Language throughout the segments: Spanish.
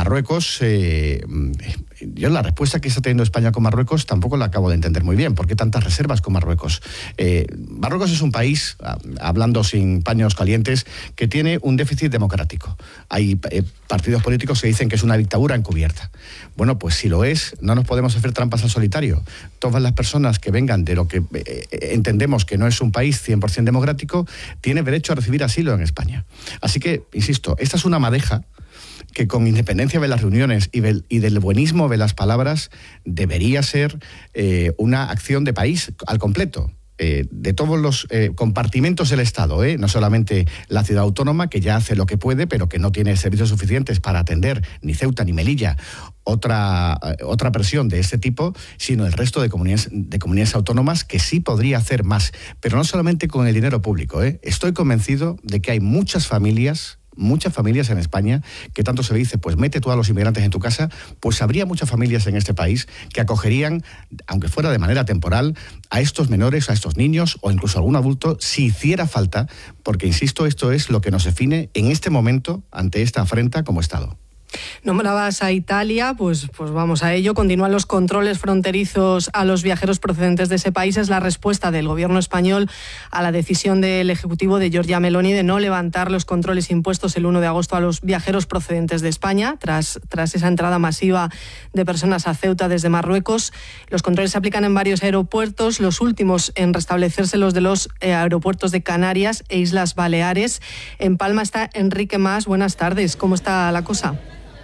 Marruecos, yo la respuesta que está teniendo España con Marruecos tampoco la acabo de entender muy bien. ¿Por qué tantas reservas con Marruecos? Marruecos es un país, hablando sin paños calientes, que tiene un déficit democrático. Hay partidos políticos que dicen que es una dictadura encubierta. Bueno, pues si lo es, no nos podemos hacer trampas al solitario. Todas las personas que vengan de lo que entendemos que no es un país 100% democrático, tienen derecho a recibir asilo en España. Así que, insisto, esta es una madeja que, con independencia de las reuniones y del buenismo de las palabras, debería ser una acción de país al completo. De todos los compartimentos del Estado, no solamente la ciudad autónoma, que ya hace lo que puede, pero que no tiene servicios suficientes para atender ni Ceuta ni Melilla otra presión de este tipo, sino el resto de comunidades autónomas, que sí podría hacer más, pero no solamente con el dinero público. Estoy convencido de que hay muchas familias en España, que tanto se dice, pues mete tú a los inmigrantes en tu casa, pues habría muchas familias en este país que acogerían, aunque fuera de manera temporal, a estos menores, a estos niños o incluso a algún adulto, si hiciera falta, porque, insisto, esto es lo que nos define en este momento ante esta afrenta como Estado. Nombrabas a Italia, pues vamos a ello. Continúan los controles fronterizos a los viajeros procedentes de ese país. Es la respuesta del gobierno español a la decisión del Ejecutivo de Giorgia Meloni de no levantar los controles impuestos el 1 de agosto a los viajeros procedentes de España, tras esa entrada masiva de personas a Ceuta desde Marruecos. Los controles se aplican en varios aeropuertos, los últimos en restablecerse los de los aeropuertos de Canarias e Islas Baleares. En Palma está Enrique Mas. Buenas tardes. ¿Cómo está la cosa?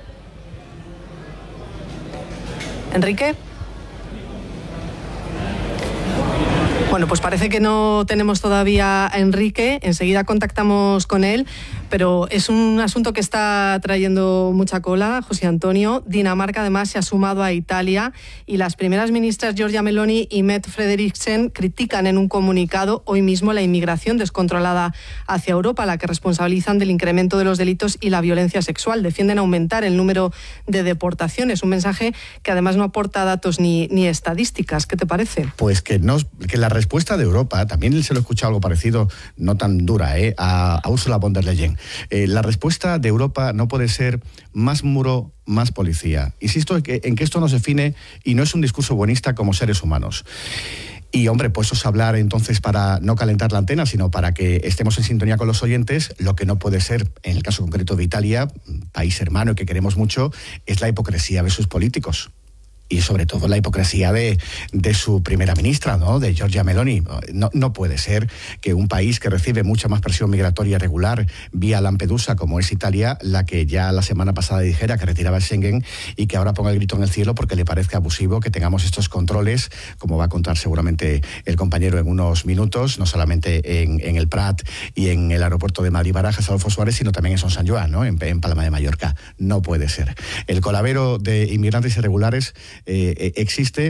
Enrique. Bueno, pues parece que no tenemos todavía a Enrique. Enseguida contactamos con él, pero es un asunto que está trayendo mucha cola, José Antonio. Dinamarca, además, se ha sumado a Italia, y las primeras ministras Giorgia Meloni y Mette Frederiksen critican en un comunicado hoy mismo la inmigración descontrolada hacia Europa, la que responsabilizan del incremento de los delitos y la violencia sexual. Defienden aumentar el número de deportaciones, un mensaje que además no aporta datos ni estadísticas. ¿Qué te parece? Pues que la respuesta de Europa, también se lo he escuchado algo parecido, no tan dura, a Ursula von der Leyen. La respuesta de Europa no puede ser más muro, más policía. Insisto en que esto nos define, y no es un discurso buenista como seres humanos. Y, hombre, puestos a hablar entonces para no calentar la antena, sino para que estemos en sintonía con los oyentes, lo que no puede ser, en el caso concreto de Italia, país hermano y que queremos mucho, es la hipocresía de sus políticos. Y sobre todo la hipocresía de su primera ministra, ¿no?, de Giorgia Meloni. No puede ser que un país que recibe mucha más presión migratoria regular vía Lampedusa, como es Italia, la que ya la semana pasada dijera que retiraba el Schengen, y que ahora ponga el grito en el cielo porque le parezca abusivo que tengamos estos controles, como va a contar seguramente el compañero en unos minutos, no solamente en el Prat y en el aeropuerto de Madrid-Barajas, Adolfo Suárez, sino también en Son Sant Joan, ¿no?, en Palma de Mallorca. No puede ser. El coladero de inmigrantes irregulares existe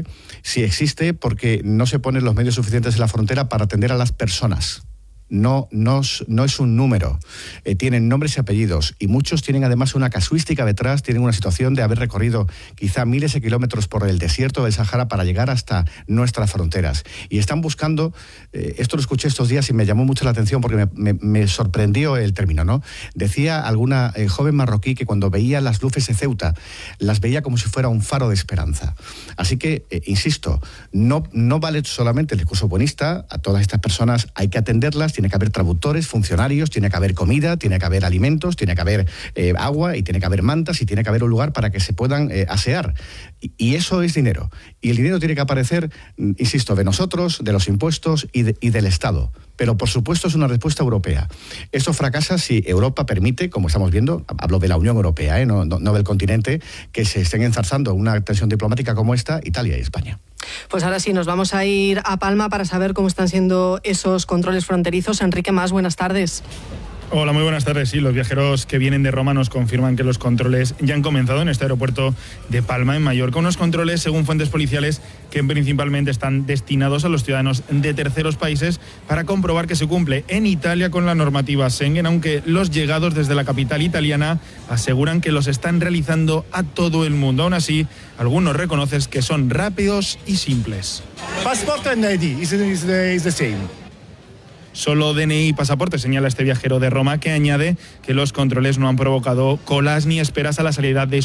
porque no se ponen los medios suficientes en la frontera para atender a las personas. No es un número. Tienen nombres y apellidos, y muchos tienen además una casuística detrás, tienen una situación de haber recorrido quizá miles de kilómetros por el desierto del Sahara para llegar hasta nuestras fronteras, y están buscando, esto lo escuché estos días y me llamó mucho la atención porque me sorprendió el término, ¿no? Decía alguna joven marroquí que cuando veía las luces de Ceuta las veía como si fuera un faro de esperanza. Así que, insisto, no vale solamente el discurso buenista. A todas estas personas hay que atenderlas. Tiene que haber traductores, funcionarios, tiene que haber comida, tiene que haber alimentos, tiene que haber agua, y tiene que haber mantas, y tiene que haber un lugar para que se puedan asear. Y eso es dinero. Y el dinero tiene que aparecer, insisto, de nosotros, de los impuestos y del Estado. Pero, por supuesto, es una respuesta europea. Esto fracasa si Europa permite, como estamos viendo, hablo de la Unión Europea, no del continente, que se estén enzarzando una tensión diplomática como esta, Italia y España. Pues ahora sí, nos vamos a ir a Palma para saber cómo están siendo esos controles fronterizos. Enrique Mas, buenas tardes. Hola, muy buenas tardes. Sí, los viajeros que vienen de Roma nos confirman que los controles ya han comenzado en este aeropuerto de Palma, en Mallorca. Unos controles, según fuentes policiales, que principalmente están destinados a los ciudadanos de terceros países para comprobar que se cumple en Italia con la normativa Schengen, aunque los llegados desde la capital italiana aseguran que los están realizando a todo el mundo. Aún así, algunos reconocen que son rápidos y simples. Passport and ID is the same. Solo DNI y pasaporte, señala este viajero de Roma, que añade que los controles no han provocado colas ni esperas a la salida de